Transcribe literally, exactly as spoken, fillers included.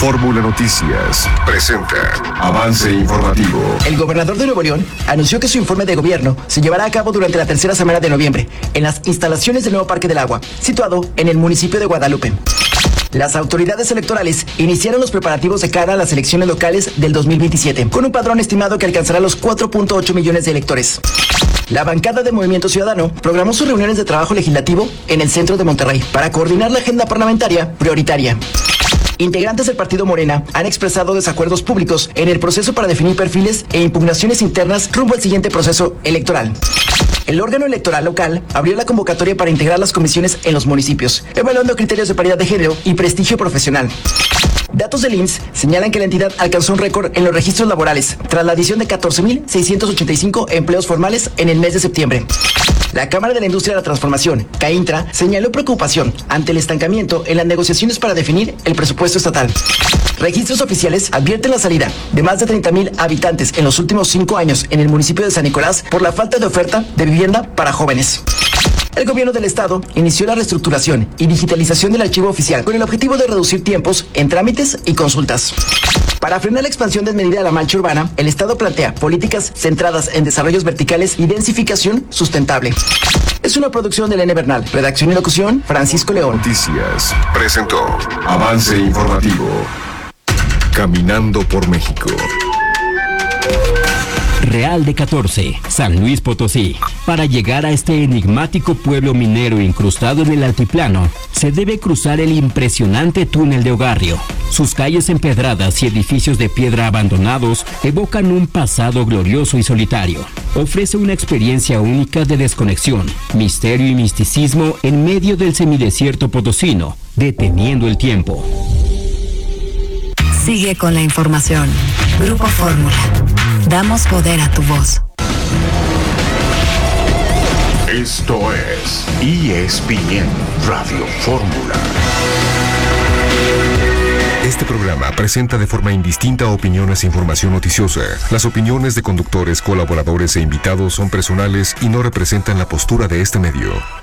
Fórmula Noticias presenta Avance Informativo. El gobernador de Nuevo León anunció que su informe de gobierno se llevará a cabo durante la tercera semana de noviembre en las instalaciones del nuevo Parque del Agua, situado en el municipio de Guadalupe. Las autoridades electorales iniciaron los preparativos de cara a las elecciones locales del dos mil veintisiete, con un padrón estimado que alcanzará los cuatro punto ocho millones de electores. La bancada de Movimiento Ciudadano programó sus reuniones de trabajo legislativo en el centro de Monterrey para coordinar la agenda parlamentaria prioritaria. Integrantes del partido Morena han expresado desacuerdos públicos en el proceso para definir perfiles e impugnaciones internas rumbo al siguiente proceso electoral. El órgano electoral local abrió la convocatoria para integrar las comisiones en los municipios, evaluando criterios de paridad de género y prestigio profesional. Datos del I M S S señalan que la entidad alcanzó un récord en los registros laborales, tras la adición de catorce mil seiscientos ochenta y cinco empleos formales en el mes de septiembre. La Cámara de la Industria de la Transformación, CAINTRA, señaló preocupación ante el estancamiento en las negociaciones para definir el presupuesto estatal. Registros oficiales advierten la salida de más de treinta mil habitantes en los últimos cinco años en el municipio de San Nicolás por la falta de oferta de vivienda para jóvenes. El gobierno del estado inició la reestructuración y digitalización del archivo oficial con el objetivo de reducir tiempos en trámites y consultas. Para frenar la expansión desmedida de la mancha urbana, el estado plantea políticas centradas en desarrollos verticales y densificación sustentable. Es una producción de Elena Bernal. Redacción y locución, Francisco León. Noticias presentó Avance Informativo. Caminando por México. Real de catorce, San Luis Potosí. Para llegar a este enigmático pueblo minero incrustado en el altiplano, se debe cruzar el impresionante túnel de Ogarrio. Sus calles empedradas y edificios de piedra abandonados evocan un pasado glorioso y solitario. Ofrece una experiencia única de desconexión, misterio y misticismo en medio del semidesierto potosino, deteniendo el tiempo. Sigue con la información. Grupo Fórmula. Damos poder a tu voz. Esto es E S P N Radio Fórmula. Este programa presenta de forma indistinta opiniones e información noticiosa. Las opiniones de conductores, colaboradores e invitados son personales y no representan la postura de este medio.